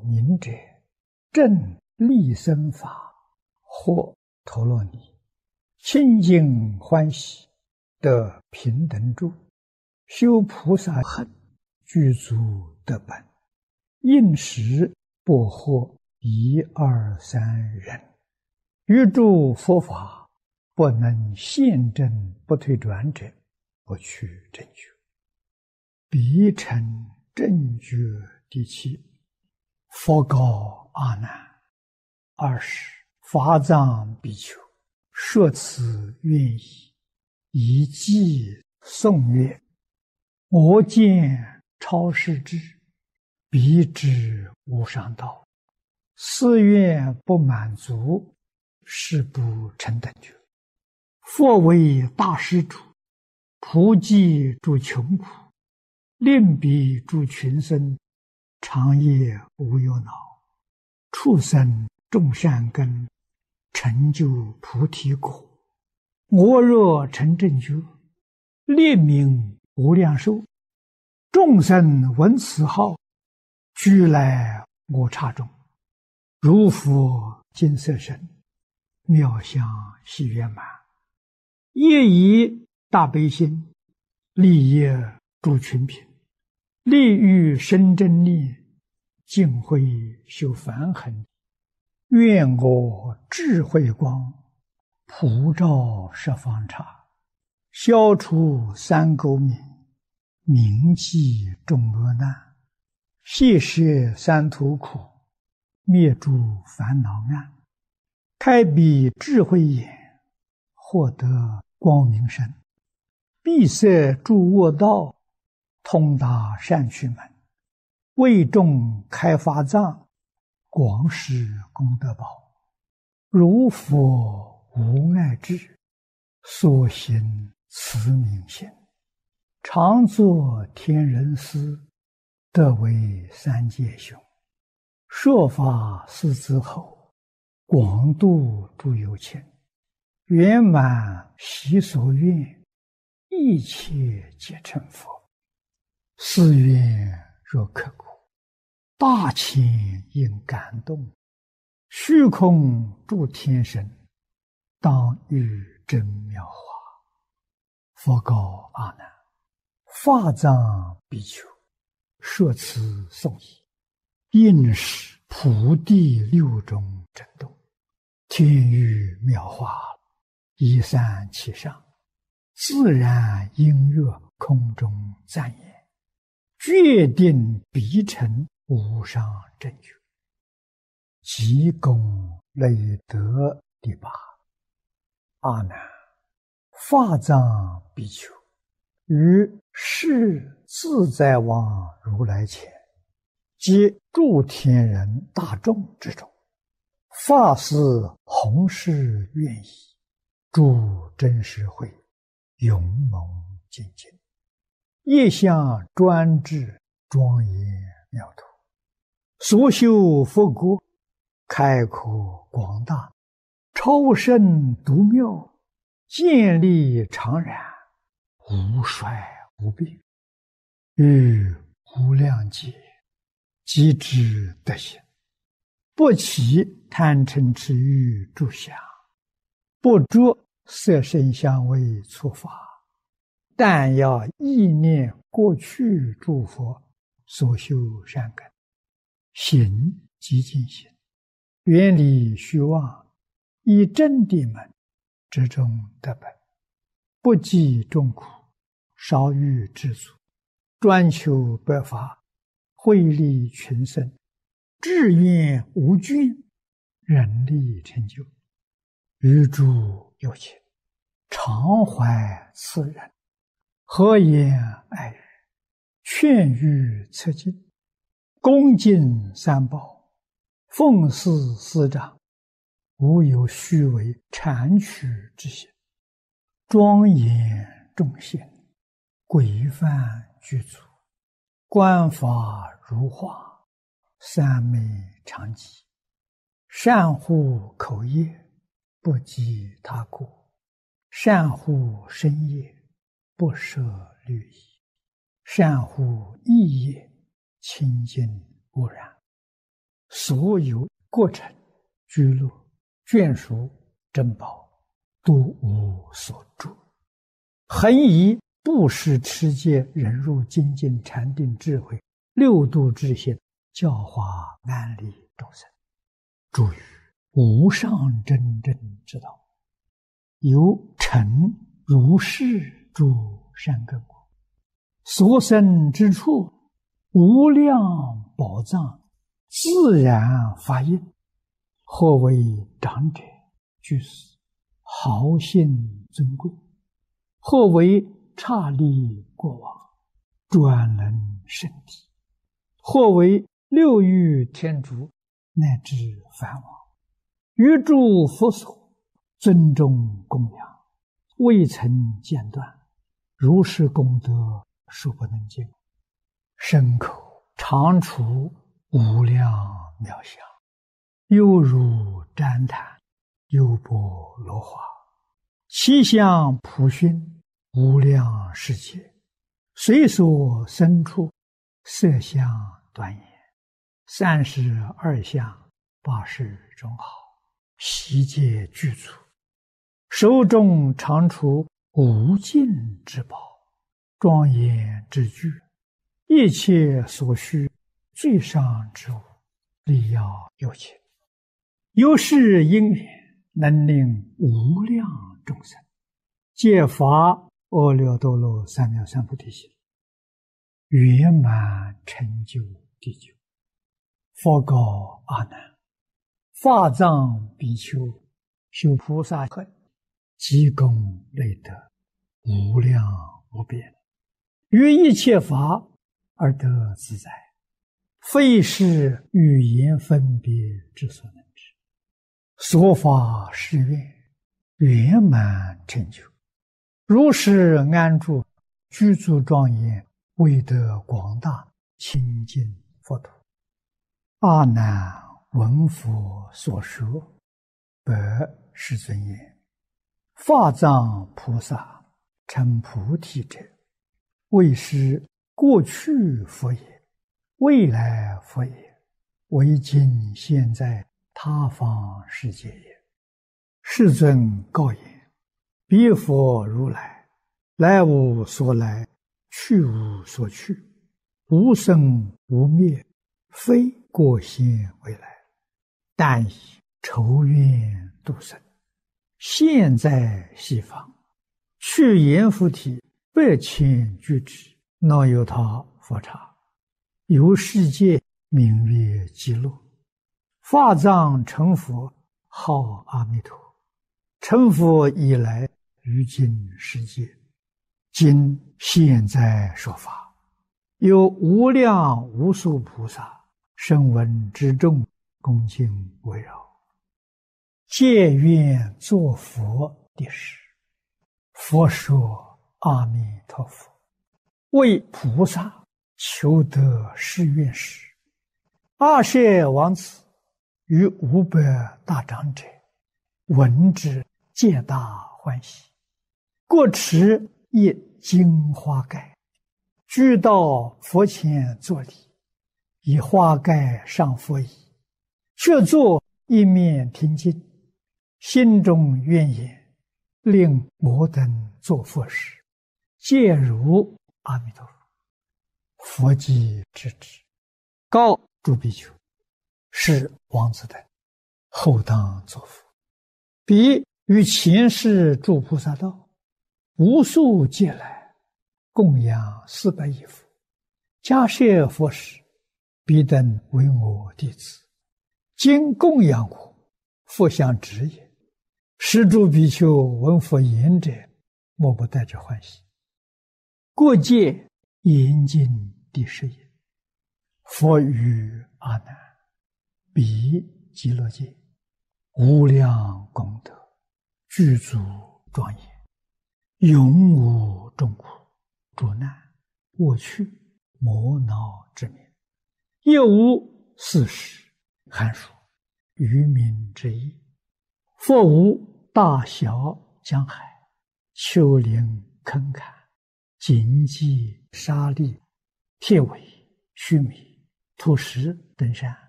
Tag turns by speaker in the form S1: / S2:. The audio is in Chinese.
S1: 宁者，正利生法，或陀罗尼，清净欢喜，得平等住，修菩萨行，具足得本，应时不获一二三人，欲诸佛法不能现证不退转者，不去正觉。彼成正觉第七。佛告阿难：20法藏比丘，说此愿意，以偈颂曰：我见超世智，彼知无上道，誓愿不满足，誓不成等觉。佛为大施主，普济诸穷苦，令彼诸群生长夜无忧恼，畜生种善根，成就菩提果。我若成正觉，列名无量寿，众生闻此号，俱来我刹中，如佛金色身，妙相喜圆满，业以大悲心，利益诸群品，利欲生真念，净慧修梵行。愿我智慧光，普照十方刹，消除三垢冥，铭记众恶难，谢摄三途苦，灭诸烦恼暗，开彼智慧眼，获得光明身，闭塞诸恶道，通达善趣门，为众开法藏，广施功德宝。如佛无碍智，所行慈悯心，常作天人师，得为三界雄。说法四子后，广度诸有情，圆满习所愿，一切皆成佛。誓愿若刻骨，大千应感动，虚空诸天神，当遇真妙法。佛告阿难：法藏比丘，说此颂已，应是普地六种震动，天雨妙法，一散其上，自然音乐空中赞言，决定必成无上正觉。积功累德第八。阿难，法藏比丘，于世自在王如来前，及诸天人大众之中，发誓弘誓愿意，诸真实会，勇猛精进，业相专制，庄严妙土，所修佛国，开阔广大，超胜独妙，建立常然，无衰无病，于无量劫即知德行，不起贪嗔痴欲诸相，不着色声香味触法，但要意念过去诸佛所修善根，行即净行，远离虚妄，以真谛门之中得本，不计众苦，少欲知足，专求百法，惠利群生，志愿无倦，人力成就，于诸有情，常怀慈仁，和颜爱语，劝喻策进，恭敬三宝，奉事师长，无有虚伪谄曲之心，庄严众贤，规范具足，观法如画，三昧常寂，善护口业，不及他过，善护身业，不舍律仪，善护意业，清净无染， 所有过程、居落、眷属、珍宝，都无所住。恒以布施、持戒、忍辱、精进、禅定、智慧六度之心，教化安利众生，助于无上真正之道，由成如是诸善根果，所生之处，无量宝藏自然发应，或为长者居士，豪信尊贵；或为刹利国王，专能圣体；或为六欲天竺，乃至梵王，于诸佛所尊重供养，未曾间断，如是功德数不能尽，身口常处无量妙相，犹如旃檀，优波罗花，其相普熏，无量世界，随所生处，色相端严，32相80种好，悉皆具足，手中常处无尽之宝，庄严之具，一切所需最上之物，力要有情，由是因缘，能令无量众生皆发阿耨多罗三藐三菩提心，圆满成就地久。佛告阿难：法藏比丘修菩萨恨，积功累德，无量无边，于一切法而得自在，非是语言分别之所能知。所发誓愿，圆满成就，如是安住，具足庄严，为得广大清净佛土。阿难闻佛所说，白世尊言：法藏菩萨成菩提者，为是过去佛也，未来佛也，为今现在他方世界也。世尊告言：彼佛如来，来无所来，去无所去，无生无灭，非过现未来，但以筹愿度生，现在西方，去阎浮提8,000俱胝，那由他佛刹，由世界名曰极乐。法藏成佛，号阿弥陀。成佛以来，于今世界，今现在说法，有无量无数菩萨声闻之众，恭敬围绕，皆愿作佛的事。佛说：阿弥陀佛，为菩萨求得誓愿时，阿舍王子与500大长者闻之，皆大欢喜，各持一金花盖，俱到佛前作礼，以花盖上佛椅，却坐一面听经，心中愿言：令摩等作佛时，皆如阿弥陀佛。佛即知之，告诸比丘：是王子等，后当作佛。彼于前世诸菩萨道，无数劫来，供养400亿佛，迦叶佛时，彼等为我弟子，今供养我，佛相知也。是诸比丘闻佛言者，莫不带着欢喜。过界严禁第10也。佛语阿难：彼极乐界，无量功德，具足庄严，永无众苦、诸难、恶趣、魔恼之名，亦无四时、寒暑、愚民之意。佛无大小江海、丘陵坑坎、荆棘沙砾、铁苇须弥、土石等山，